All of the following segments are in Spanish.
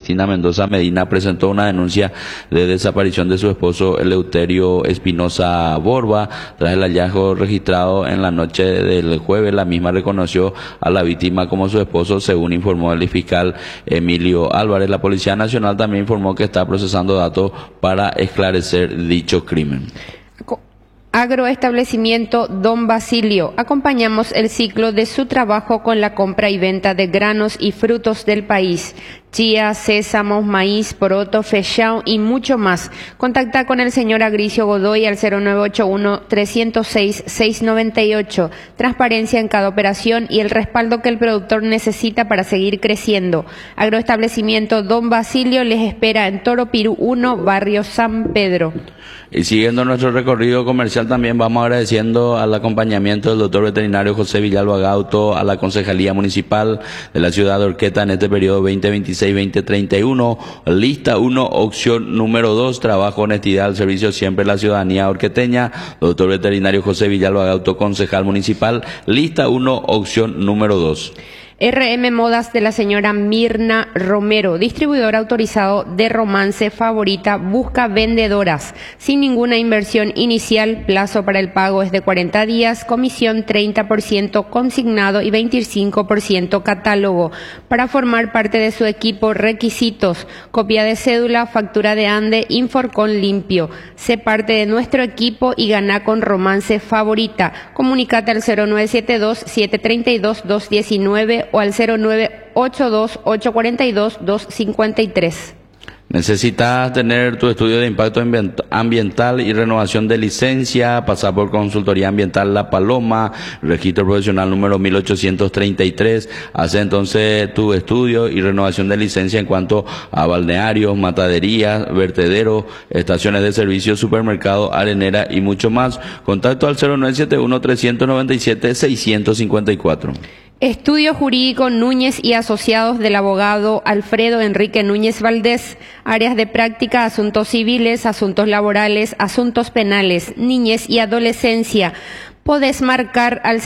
Cristina Mendoza Medina presentó una denuncia de desaparición de su esposo Eleuterio Espinosa Borba. Tras el hallazgo registrado en la noche del jueves, la misma reconoció a la víctima como su esposo, según informó el fiscal Emilio Álvarez. La Policía Nacional también informó que está procesando datos para esclarecer dicho crimen. Agroestablecimiento Don Basilio. Acompañamos el ciclo de su trabajo con la compra y venta de granos y frutos del país. Chía, sésamo, maíz, poroto, feijão y mucho más. Contacta con el señor Agricio Godoy al 0981-306-698. Transparencia en cada operación y el respaldo que el productor necesita para seguir creciendo. Agroestablecimiento Don Basilio les espera en Toro Pirú 1, barrio San Pedro. Y siguiendo nuestro recorrido comercial, también vamos agradeciendo al acompañamiento del doctor veterinario José Villalba Gauto, a la Concejalía Municipal de la ciudad de Horqueta en este periodo 2026-2031. Lista 1, opción número 2, trabajo, honestidad, al servicio siempre de la ciudadanía horqueteña. Doctor veterinario José Villalba Gauto, concejal municipal. Lista 1, opción número 2. RM Modas de la señora Mirna Romero, distribuidor autorizado de Romance Favorita, busca vendedoras sin ninguna inversión inicial. Plazo para el pago es de 40 días, comisión 30% consignado y 25% catálogo. Para formar parte de su equipo, requisitos: copia de cédula, factura de ANDE, Inforcon limpio. Sé parte de nuestro equipo y gana con Romance Favorita. Comunícate al 0972-732-219 o al 0982-842-253. ¿Necesitas tener tu estudio de impacto ambiental y renovación de licencia? Pasar por Consultoría Ambiental La Paloma, registro profesional número 1833. Hace entonces tu estudio y renovación de licencia en cuanto a balnearios, mataderías, vertederos, estaciones de servicio, supermercado, arenera y mucho más. Contacto al 0971-397-654. Estudio Jurídico Núñez y Asociados del abogado Alfredo Enrique Núñez Valdés. Áreas de práctica: asuntos civiles, asuntos laborales, asuntos penales, niñez y adolescencia. Podés marcar al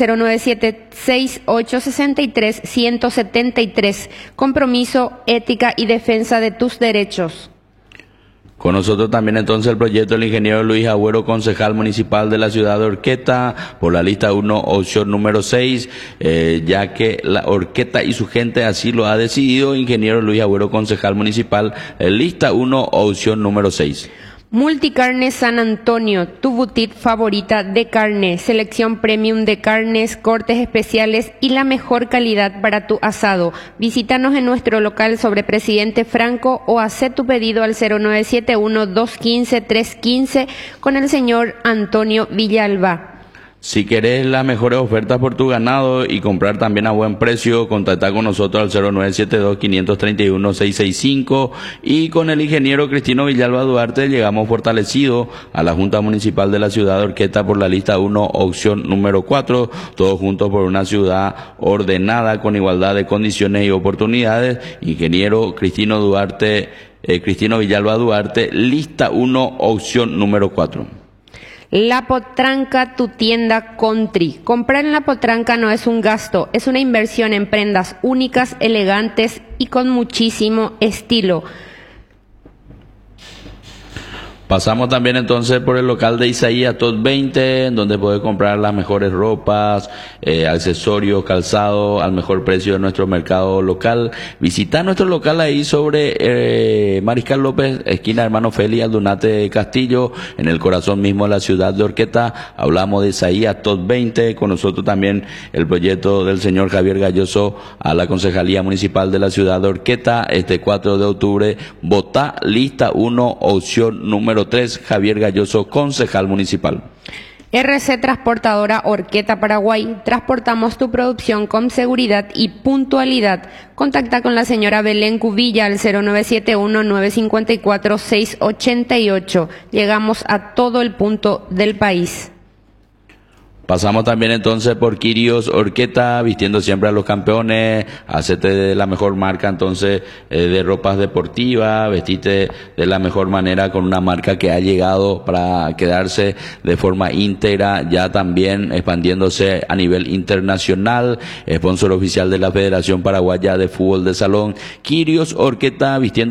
0976-863-173. Compromiso, ética y defensa de tus derechos. Con nosotros también entonces el proyecto del ingeniero Luis Agüero, concejal municipal de la ciudad de Horqueta, por la lista 1, opción número 6, ya que la Horqueta y su gente así lo ha decidido. Ingeniero Luis Agüero, concejal municipal, lista 1, opción número 6. Multicarne San Antonio, tu boutique favorita de carne, selección premium de carnes, cortes especiales y la mejor calidad para tu asado. Visítanos en nuestro local sobre Presidente Franco o haz tu pedido al 0971-215-315 con el señor Antonio Villalba. Si querés las mejores ofertas por tu ganado y comprar también a buen precio, contacta con nosotros al 0972-531-665 y con el ingeniero Cristino Villalba Duarte llegamos fortalecido a la Junta Municipal de la ciudad de Horqueta por la lista 1, opción número 4, todos juntos por una ciudad ordenada con igualdad de condiciones y oportunidades. Ingeniero Cristino Villalba Duarte, lista 1, opción número 4. La Potranca, tu tienda country. Comprar en La Potranca no es un gasto, es una inversión en prendas únicas, elegantes y con muchísimo estilo. Pasamos también entonces por el local de Isaías Top 20, en donde puedes comprar las mejores ropas, accesorios, calzado al mejor precio de nuestro mercado local. Visita nuestro local ahí sobre Mariscal López, esquina Hermano Félix, Aldunate Castillo, en el corazón mismo de la ciudad de Horqueta. Hablamos de Isaías Top 20, con nosotros también el proyecto del señor Javier Galloso a la Concejalía Municipal de la ciudad de Horqueta. Este 4 de octubre, vota lista 1, opción número 3, Javier Galloso, concejal municipal. RC Transportadora Horqueta, Paraguay. Transportamos tu producción con seguridad y puntualidad. Contacta con la señora Belén Cubilla al 0971-954-688. Llegamos a todo el punto del país. Pasamos también entonces por Quirios Horqueta, vistiendo siempre a los campeones. Hacete de la mejor marca entonces de ropas deportivas, vestite de la mejor manera con una marca que ha llegado para quedarse de forma íntegra, ya también expandiéndose a nivel internacional. Sponsor oficial de la Federación Paraguaya de Fútbol de Salón. Quirios Horqueta, vistiendo